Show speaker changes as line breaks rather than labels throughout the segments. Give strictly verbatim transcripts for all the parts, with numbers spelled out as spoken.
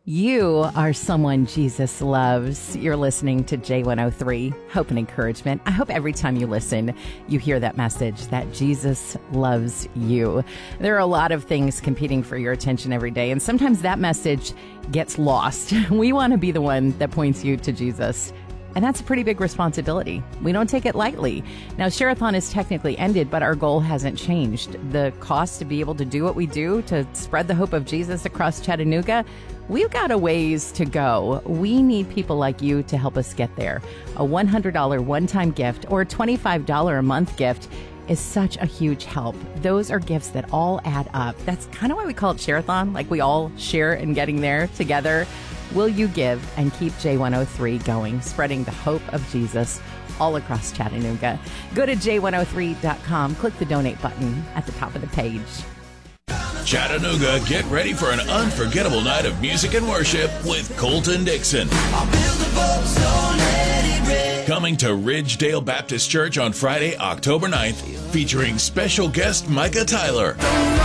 You are someone Jesus loves. You're listening to J one oh three, Hope and Encouragement. I hope every time you listen, you hear that message that Jesus loves you. There are a lot of things competing for your attention every day, and sometimes that message gets lost. We want to be the one that points you to Jesus. And that's a pretty big responsibility. We don't take it lightly. Now, Share-a-thon is technically ended, but our goal hasn't changed. The cost to be able to do what we do, to spread the hope of Jesus across Chattanooga, we've got a ways to go. We need people like you to help us get there. A one hundred dollars one-time gift or a twenty-five dollars a month gift is such a huge help. Those are gifts that all add up. That's kind of why we call it Share-a-thon, like we all share in getting there together. Will you give and keep J one oh three going, spreading the hope of Jesus all across Chattanooga? Go to j one oh three dot com, click the donate button at the top of the page.
Chattanooga, get ready for an unforgettable night of music and worship with Colton Dixon. Coming to Ridgedale Baptist Church on Friday, October ninth, featuring special guest Micah Tyler.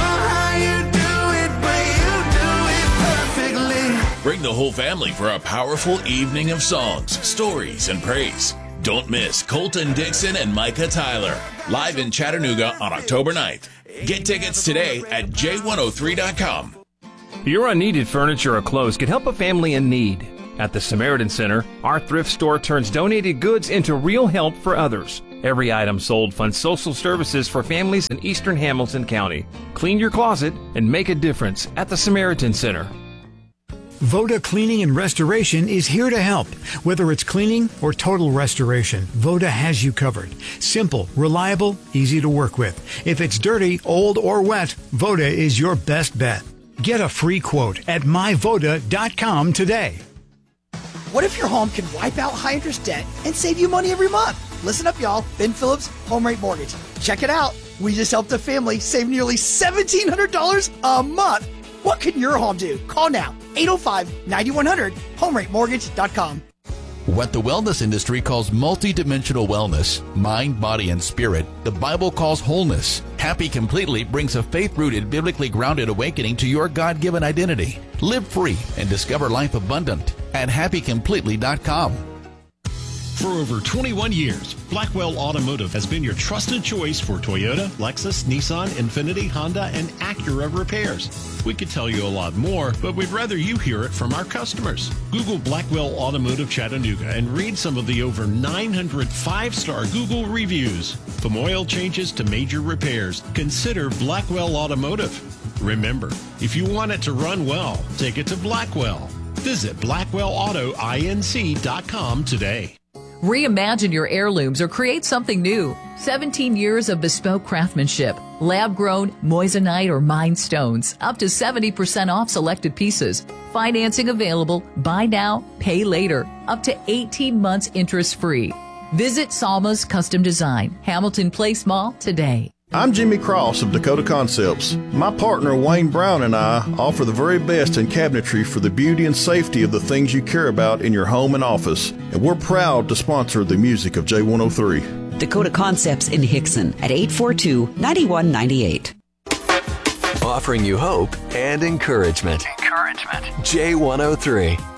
Bring the whole family for a powerful evening of songs, stories, and praise. Don't miss Colton Dixon and Micah Tyler, live in Chattanooga on October ninth. Get tickets today at j one oh three dot com.
Your unneeded furniture or clothes can help a family in need. At the Samaritan Center, our thrift store turns donated goods into real help for others. Every item sold funds social services for families in eastern Hamilton County. Clean your closet and make a difference at the Samaritan Center.
Voda Cleaning and Restoration is here to help. Whether it's cleaning or total restoration, Voda has you covered. Simple, reliable, easy to work with. If it's dirty, old, or wet, Voda is your best bet. Get a free quote at my voda dot com today.
What if your home can wipe out high interest debt and save you money every month? Listen up, y'all. Ben Phillips, Home Rate Mortgage. Check it out. We just helped a family save nearly seventeen hundred dollars a month. What can your home do? Call now, eight oh five, nine one hundred, home rate mortgage dot com.
What the wellness industry calls multidimensional wellness, mind, body, and spirit, the Bible calls wholeness. Happy Completely brings a faith-rooted, biblically grounded awakening to your God-given identity. Live free and discover life abundant at happy completely dot com.
For over twenty-one years, Blackwell Automotive has been your trusted choice for Toyota, Lexus, Nissan, Infiniti, Honda, and Acura repairs. We could tell you a lot more, but we'd rather you hear it from our customers. Google Blackwell Automotive Chattanooga and read some of the over nine hundred five-star Google reviews. From oil changes to major repairs, consider Blackwell Automotive. Remember, if you want it to run well, take it to Blackwell. Visit blackwell auto inc dot com today.
Reimagine your heirlooms or create something new. seventeen years of bespoke craftsmanship, lab-grown moissanite or mined stones, up to seventy percent off selected pieces. Financing available, buy now, pay later, up to eighteen months interest-free. Visit Salma's Custom Design, Hamilton Place Mall today.
I'm Jimmy Cross of Dakota Concepts. My partner Wayne Brown and I offer the very best in cabinetry for the beauty and safety of the things you care about in your home and office. And we're proud to sponsor the music of J one oh three.
Dakota Concepts in Hickson at eight four two, nine one nine eight.
Offering you hope and encouragement. Encouragement. J one oh three.